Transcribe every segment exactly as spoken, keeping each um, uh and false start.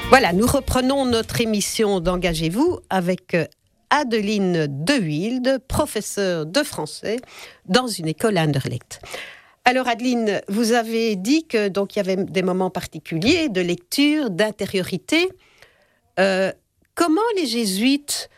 Voilà, nous reprenons notre émission d'Engagez-vous avec Adeline De Wilde, professeure de français dans une école à Anderlecht. Alors Adeline, vous avez dit que donc il y avait des moments particuliers de lecture, d'intériorité. Euh, comment les jésuites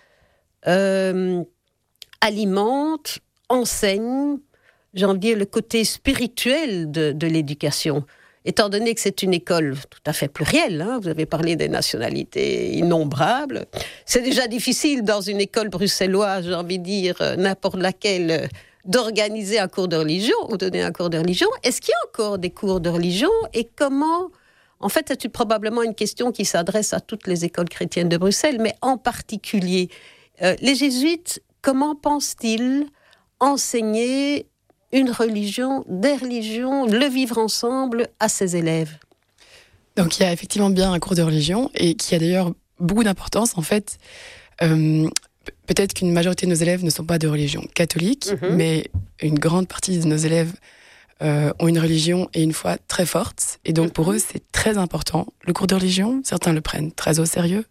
euh, alimentent, enseignent, j'ai envie de dire, le côté spirituel de, de l'éducation ? Étant donné que c'est une école tout à fait plurielle, hein, vous avez parlé des nationalités innombrables, c'est déjà difficile dans une école bruxelloise, j'ai envie de dire, n'importe laquelle, d'organiser un cours de religion ou donner un cours de religion. Est-ce qu'il y a encore des cours de religion et comment... En fait, c'est probablement une question qui s'adresse à toutes les écoles chrétiennes de Bruxelles, mais en particulier, euh, les jésuites, comment pensent-ils enseigner une religion, des religions, le vivre ensemble à ses élèves? Donc il y a effectivement bien un cours de religion et qui a d'ailleurs beaucoup d'importance. En fait, euh, peut-être qu'une majorité de nos élèves ne sont pas de religion catholique, mm-hmm. mais une grande partie de nos élèves euh, ont une religion et une foi très forte. Et donc mm-hmm. pour eux, c'est très important. Le cours de religion, certains le prennent très au sérieux.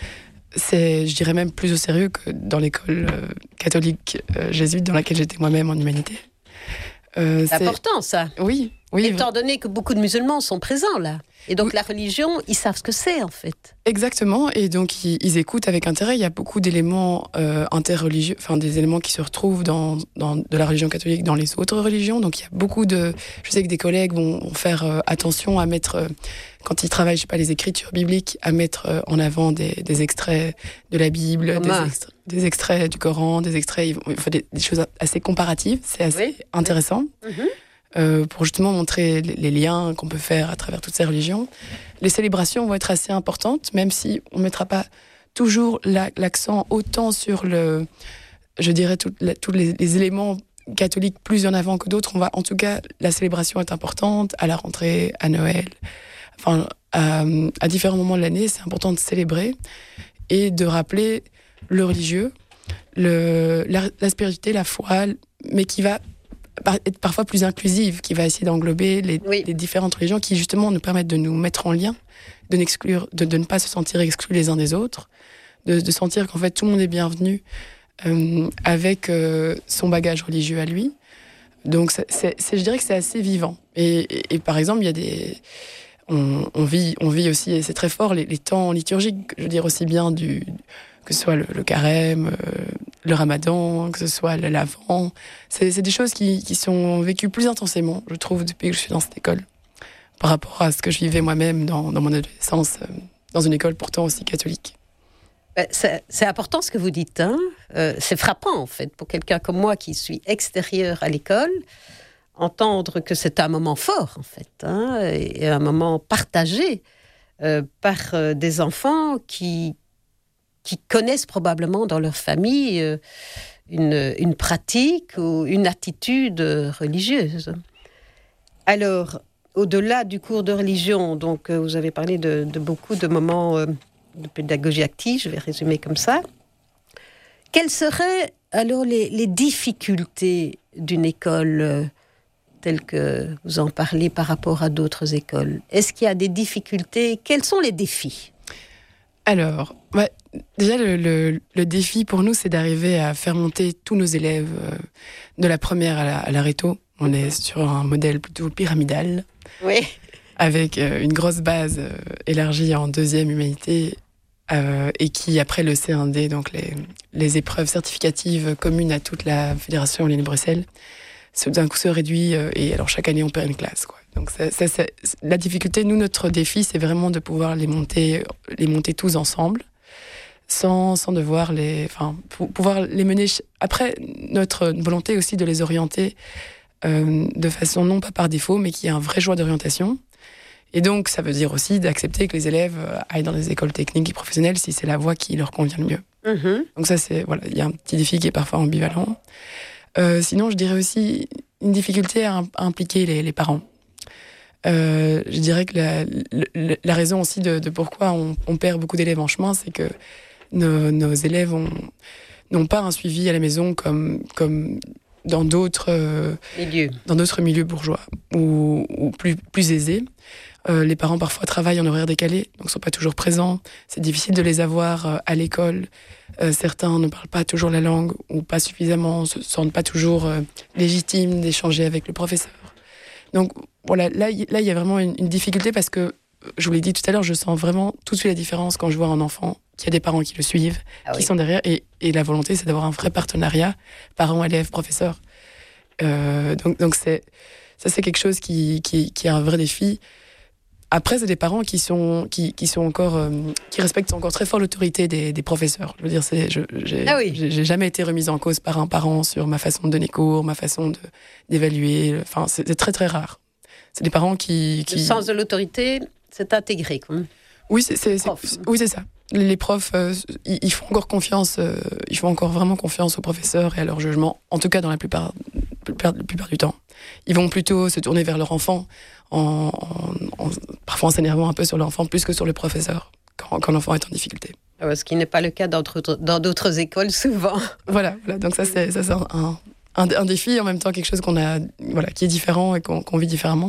C'est, je dirais même plus au sérieux que dans l'école euh, catholique euh, jésuite dans laquelle j'étais moi-même en humanité. Euh, c'est, c'est important, ça. Oui, oui. Étant donné que beaucoup de musulmans sont présents là. Et donc oui. La religion, ils savent ce que c'est, en fait. Exactement. Et donc, ils, ils écoutent avec intérêt. Il y a beaucoup d'éléments euh, interreligieux, enfin, des éléments qui se retrouvent dans, dans de la religion catholique dans les autres religions. Donc, il y a beaucoup de... Je sais que des collègues vont, vont faire euh, attention à mettre... Euh, quand ils travaillent, je sais pas, les écritures bibliques, à mettre euh, en avant des, des extraits de la Bible, des, extra- des extraits du Coran, des extraits... Il faut des, des choses assez comparatives. C'est assez oui. intéressant. Oui. Mm-hmm. Euh, pour justement montrer les, les liens qu'on peut faire à travers toutes ces religions. Les célébrations vont être assez importantes, même si on ne mettra pas toujours la, l'accent autant sur le, je dirais, tout, la, tous les, les éléments catholiques plus en avant que d'autres. On va, en tout cas, la célébration est importante, à la rentrée, à Noël, enfin, à, à différents moments de l'année, c'est important de célébrer et de rappeler le religieux, le, la, la spiritualité, la foi, mais qui va être parfois plus inclusive, qui va essayer d'englober les, oui. les différentes religions qui justement nous permettent de nous mettre en lien, de, n'exclure, de, de ne pas se sentir exclus les uns des autres, de, de sentir qu'en fait tout le monde est bienvenu euh, avec euh, son bagage religieux à lui. Donc c'est, c'est, c'est, je dirais que c'est assez vivant. Et, et, et par exemple, il y a des... On, on, vit, on vit aussi, et c'est très fort, les, les temps liturgiques, je veux dire aussi bien du... que ce soit le, le carême, euh, le ramadan, que ce soit le l'Avent. C'est, c'est des choses qui, qui sont vécues plus intensément, je trouve, depuis que je suis dans cette école, par rapport à ce que je vivais moi-même dans, dans mon adolescence, euh, dans une école pourtant aussi catholique. C'est, c'est important ce que vous dites, hein. Euh, c'est frappant en fait, pour quelqu'un comme moi qui suis extérieur à l'école, entendre que c'est un moment fort en fait, hein, et un moment partagé euh, par euh, des enfants qui... qui connaissent probablement dans leur famille euh, une, une pratique ou une attitude religieuse. Alors, au-delà du cours de religion, donc euh, vous avez parlé de, de beaucoup de moments euh, de pédagogie active, je vais résumer comme ça. Quelles seraient alors les, les difficultés d'une école euh, telle que vous en parlez par rapport à d'autres écoles? Est-ce qu'il y a des difficultés? Quels sont les défis? Alors, ouais, déjà, le, le, le défi pour nous, c'est d'arriver à faire monter tous nos élèves euh, de la première à la, à la réto. On est sur un modèle plutôt pyramidal, oui. avec euh, une grosse base euh, élargie en deuxième humanité euh, et qui, après le C un D, donc les, les épreuves certificatives communes à toute la Fédération Wallonie-Bruxelles, d'un coup se réduit euh, et alors chaque année, on perd une classe, quoi. Donc ça, ça, ça, la difficulté, nous, notre défi, c'est vraiment de pouvoir les monter, les monter tous ensemble, sans, sans devoir les, enfin, pour pouvoir les mener. Après, notre volonté aussi de les orienter euh, de façon non pas par défaut, mais qu'il y ait un vrai choix d'orientation. Et donc, ça veut dire aussi d'accepter que les élèves aillent dans des écoles techniques et professionnelles si c'est la voie qui leur convient le mieux. Mm-hmm. Donc ça, c'est voilà, il y a un petit défi qui est parfois ambivalent. Euh, sinon, je dirais aussi une difficulté à, à impliquer les, les parents. Euh, je dirais que la, la, la raison aussi de, de pourquoi on, on perd beaucoup d'élèves en chemin, c'est que nos, nos élèves ont, n'ont pas un suivi à la maison comme, comme dans d'autres, euh, milieux. dans d'autres milieux bourgeois ou, ou plus, plus aisés. Euh, les parents parfois travaillent en horaire décalé, donc sont pas toujours présents. C'est difficile de les avoir euh, à l'école. Euh, certains ne parlent pas toujours la langue ou pas suffisamment, se sentent pas toujours euh, légitimes d'échanger avec le professeur. Donc voilà, là il là, y a vraiment une, une difficulté parce que, je vous l'ai dit tout à l'heure, je sens vraiment tout de suite la différence quand je vois un enfant qui a des parents qui le suivent, ah qui oui. sont derrière, et, et la volonté c'est d'avoir un vrai partenariat parents, élèves, professeurs. Euh, donc, donc c'est, ça c'est quelque chose qui, qui, qui est un vrai défi. Après, c'est des parents qui sont, qui, qui sont encore, euh, qui respectent encore très fort l'autorité des, des professeurs. Je veux dire, c'est, je, j'ai, ah oui. j'ai, j'ai jamais été remise en cause par un parent sur ma façon de donner cours, ma façon de, d'évaluer. Enfin, c'est, c'est très très rare. C'est des parents qui, qui... Le sens de l'autorité, c'est intégré, quoi. Oui, c'est, c'est, c'est, oui, c'est ça. Les profs, euh, ils, ils font encore confiance, euh, ils font encore vraiment confiance aux professeurs et à leur jugement. En tout cas, dans la plupart, la plupart du temps, ils vont plutôt se tourner vers leur enfant, en, en, en parfois en s'énervant un peu sur l'enfant plus que sur le professeur quand, quand l'enfant est en difficulté. Ce qui n'est pas le cas dans d'autres, dans d'autres écoles souvent. Voilà, voilà. Donc ça c'est, ça c'est un, un, un défi, en même temps quelque chose qu'on a, voilà, qui est différent et qu'on, qu'on vit différemment.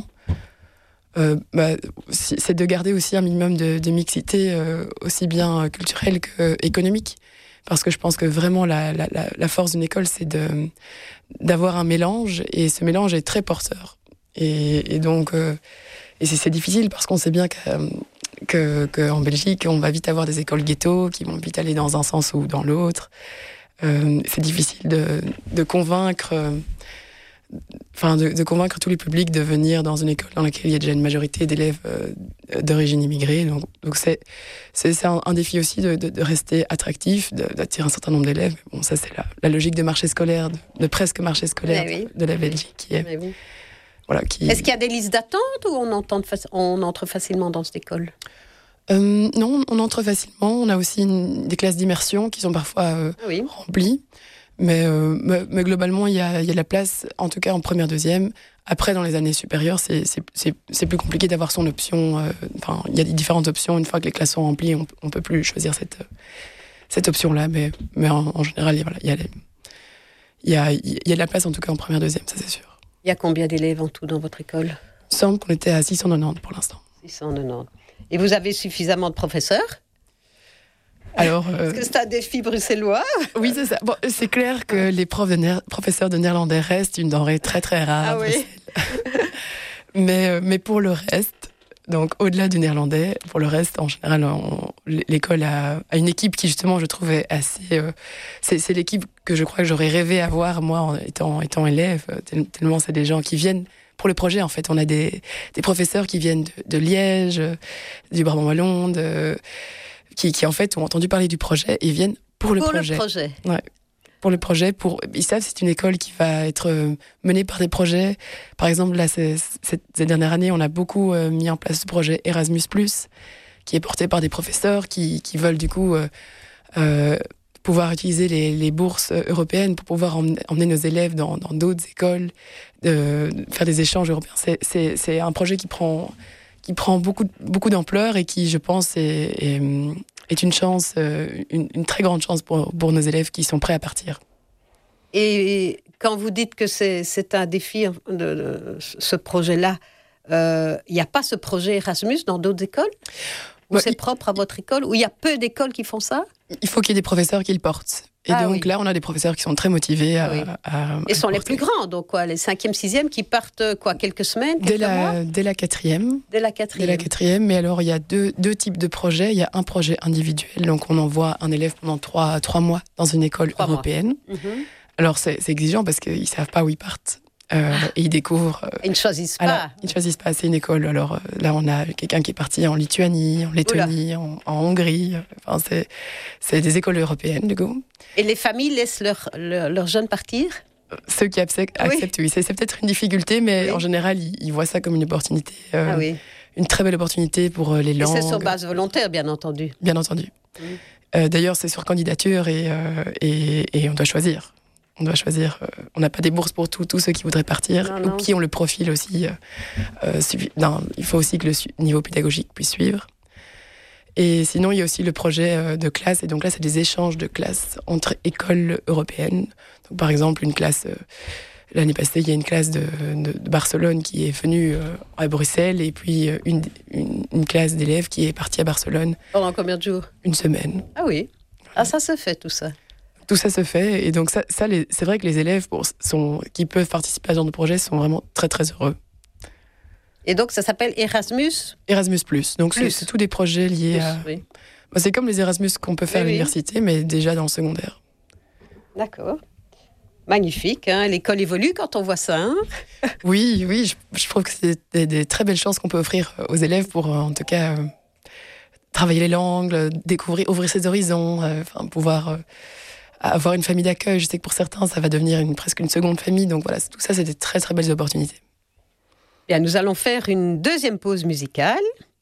Euh, bah, c'est de garder aussi un minimum de, de mixité, euh, aussi bien culturelle qu'économique. Parce que je pense que vraiment la, la, la force d'une école, c'est de, d'avoir un mélange, et ce mélange est très porteur. Et, et donc, euh, et c'est, c'est difficile parce qu'on sait bien que, que, qu'en Belgique, on va vite avoir des écoles ghetto qui vont vite aller dans un sens ou dans l'autre. Euh, c'est difficile de, de convaincre... Euh, Enfin, de, de convaincre tous les publics de venir dans une école dans laquelle il y a déjà une majorité d'élèves euh, d'origine immigrée. Donc, donc c'est, c'est, c'est un, un défi aussi de, de, de rester attractif, de, d'attirer un certain nombre d'élèves. Bon, ça, c'est la, la logique de marché scolaire, de, de presque marché scolaire oui. de, de la Belgique. Qui est, oui. voilà, qui... Est-ce qu'il y a des listes d'attente ou on, entend faci- on entre facilement dans cette école ? euh, Non, on entre facilement. On a aussi une, des classes d'immersion qui sont parfois euh, oui. remplies. Mais, euh, mais, mais globalement, il y a, il y a de la place, en tout cas en première, deuxième. Après, dans les années supérieures, c'est, c'est, c'est, c'est plus compliqué d'avoir son option. Euh, enfin, il y a des différentes options. Une fois que les classes sont remplies, on ne peut plus choisir cette, cette option-là. Mais, mais en, en général, il y, a, voilà, il, y a les, il, y a, il y a de la place, en tout cas en première, deuxième, ça c'est sûr. Il y a combien d'élèves en tout dans votre école ? Il me semble qu'on était à six cent quatre-vingt-dix pour l'instant. six cent quatre-vingt-dix. Et vous avez suffisamment de professeurs ? Alors, euh... Est-ce que c'est un défi bruxellois ? Oui, c'est ça. Bon, c'est clair que les profs de néer... professeurs de néerlandais restent une denrée très très rare. Ah oui. mais, euh, mais pour le reste, donc au-delà du néerlandais, pour le reste, en général, on... l'école a... a une équipe qui justement, je trouve, est assez. Euh... C'est, c'est l'équipe que je crois que j'aurais rêvé avoir moi en étant, étant élève. Tellement c'est des gens qui viennent. Pour le projet, en fait, on a des, des professeurs qui viennent de, de Liège, du Brabant wallon, de Qui, qui en fait ont entendu parler du projet et viennent pour le pour projet. Pour le projet. Ouais. Pour le projet, pour ils savent que c'est une école qui va être menée par des projets. Par exemple, là, c'est, cette, cette dernière année, on a beaucoup euh, mis en place ce projet Erasmus plus, qui est porté par des professeurs qui, qui veulent du coup euh, euh, pouvoir utiliser les, les bourses européennes pour pouvoir emmener, emmener nos élèves dans, dans d'autres écoles, de, de faire des échanges européens. C'est, c'est, c'est un projet qui prend qui prend beaucoup, beaucoup d'ampleur et qui, je pense, est, est, est une chance, une, une très grande chance pour, pour nos élèves qui sont prêts à partir. Et quand vous dites que c'est, c'est un défi, de, de ce projet-là, il euh, n'y a pas ce projet Erasmus dans d'autres écoles ? Ou bah, c'est il... propre à votre école ? Ou il y a peu d'écoles qui font ça ? Il faut qu'il y ait des professeurs qui le portent. Et ah, donc oui. là, on a des professeurs qui sont très motivés à... Oui. à, à et sont les plus grands, donc quoi, les cinquième, sixième, qui partent quoi, quelques semaines, quelques dès la, mois Dès la quatrième. Dès la quatrième. Dès la quatrième, mais alors il y a deux, deux types de projets. Il y a un projet individuel, donc on envoie un élève pendant trois, trois mois dans une école trois européenne. Mm-hmm. Alors c'est, c'est exigeant parce qu'ils ne savent pas où ils partent. Euh, ah. Et ils découvrent. Euh, ils ne choisissent pas. Alors, ils ne choisissent pas. C'est une école. Alors euh, là, on a quelqu'un qui est parti en Lituanie, en Lettonie, en, en Hongrie. Enfin, c'est, c'est des écoles européennes, du coup. Et les familles laissent leurs leur, leur jeunes partir ? Ceux qui acceptent, oui. acceptent oui. C'est, c'est peut-être une difficulté, mais oui. en général, ils, ils voient ça comme une opportunité. Euh, ah oui. Une très belle opportunité pour les langues. Et c'est sur base volontaire, bien entendu. Bien entendu. Oui. Euh, d'ailleurs, c'est sur candidature et, euh, et, et on doit choisir. On doit choisir. Euh, on n'a pas des bourses pour tous ceux qui voudraient partir, non, non. ou qui ont le profil aussi. Euh, euh, suivi, non, il faut aussi que le su- niveau pédagogique puisse suivre. Et sinon, il y a aussi le projet euh, de classe. Et donc là, c'est des échanges de classes entre écoles européennes. Donc, par exemple, une classe, euh, L'année passée, il y a une classe de, de, de Barcelone qui est venue euh, à Bruxelles et puis euh, une, une, une classe d'élèves qui est partie à Barcelone. Pendant combien de jours? Une semaine. Ah oui. Ah, ça se fait, tout ça. Tout ça se fait. Et donc, ça, ça les, c'est vrai que les élèves bon, sont, qui peuvent participer à ce genre de projet sont vraiment très, très heureux. Et donc, ça s'appelle Erasmus Erasmus plus. Donc, plus. C'est, c'est tous des projets liés plus, à... Oui. Bah, c'est comme les Erasmus qu'on peut faire oui, à l'université, oui. mais déjà dans le secondaire. D'accord. Magnifique, hein. L'école évolue quand on voit ça. Hein. oui, oui, je, je trouve que c'est des, des très belles chances qu'on peut offrir aux élèves pour, en tout cas, euh, travailler les langues, découvrir, ouvrir ses horizons, euh, enfin, pouvoir euh, avoir une famille d'accueil. Je sais que pour certains, ça va devenir une, presque une seconde famille. Donc voilà, tout ça, c'est des très, très belles opportunités. Bien, nous allons faire une deuxième pause musicale.